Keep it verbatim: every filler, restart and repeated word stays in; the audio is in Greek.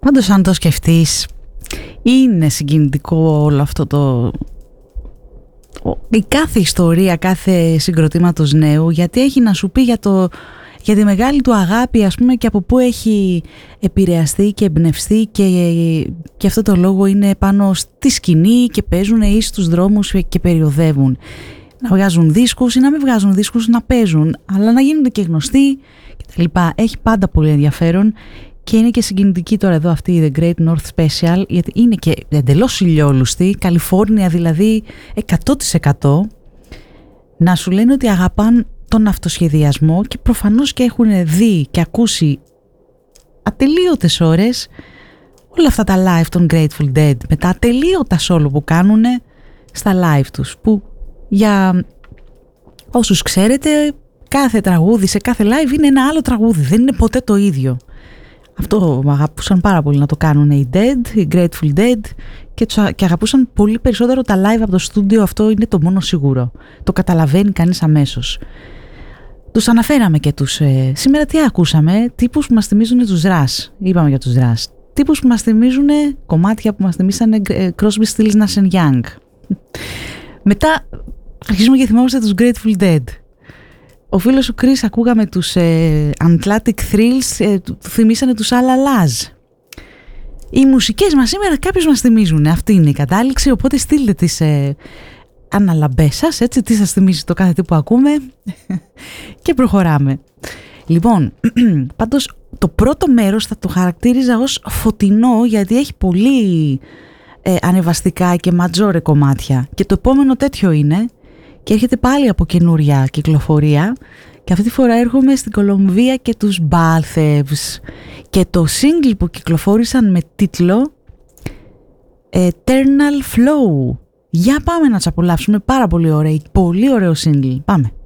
Πάντως αν το σκεφτείς, είναι συγκινητικό όλο αυτό το... η κάθε ιστορία κάθε συγκροτήματος νέου, γιατί έχει να σου πει για, το... για τη μεγάλη του αγάπη, ας πούμε, και από πού έχει επηρεαστεί και εμπνευστεί, και... και αυτό το λόγο είναι πάνω στη σκηνή και παίζουν ή στους δρόμους και περιοδεύουν. Να βγάζουν δίσκους ή να μην βγάζουν δίσκους, να παίζουν, αλλά να γίνονται και γνωστοί κτλ. Έχει πάντα πολύ ενδιαφέρον. Και είναι και συγκινητική τώρα εδώ αυτή η The Great North Special, γιατί είναι και εντελώς ηλιόλουστη, Καλιφόρνια δηλαδή εκατό τοις εκατό, να σου λένε ότι αγαπάν τον αυτοσχεδιασμό και προφανώς και έχουν δει και ακούσει ατελείωτες ώρες όλα αυτά τα live των Grateful Dead, με τα ατελείωτα solo που κάνουν στα live τους, που για όσους ξέρετε κάθε τραγούδι σε κάθε live είναι ένα άλλο τραγούδι, δεν είναι ποτέ το ίδιο. Αυτό αγαπούσαν πάρα πολύ να το κάνουν οι Dead, οι Grateful Dead, και, τους, και αγαπούσαν πολύ περισσότερο τα live από το στούντιο, αυτό είναι το μόνο σίγουρο. Το καταλαβαίνει κανείς αμέσως. Τους αναφέραμε και τους... Ε, σήμερα τι ακούσαμε, τύπους που μας θυμίζουν τους Rush, είπαμε για τους Rush. Τύπους που μας θυμίζουν κομμάτια που μας θυμίσανε Crosby, Stills, Nash and Young. Μετά αρχίζουμε και θυμόμαστε τους Grateful Dead. Ο φίλος ο Chris ακούγαμε τους ε, Atlantic Thrills, ε, του θυμίσανε τους Al-Alaz. Οι μουσικές μας σήμερα κάποιους μας θυμίζουν, αυτή είναι η κατάληξη, οπότε στείλτε τις ε, αναλαμπές σας, έτσι, τι σας θυμίζει το κάθε τι που ακούμε και προχωράμε. Λοιπόν, πάντως το πρώτο μέρος θα το χαρακτήριζα ως φωτεινό, γιατί έχει πολύ ε, ανεβαστικά και ματζόρε κομμάτια, και το επόμενο τέτοιο είναι. Και έρχεται πάλι από καινούρια κυκλοφορία, και αυτή τη φορά έρχομαι στην Κολομβία και τους Balthevs, και το single που κυκλοφόρησαν με τίτλο Eternal Flow. Για πάμε να τους απολαύσουμε, πάρα πολύ ωραίο, πολύ ωραίο single. Πάμε.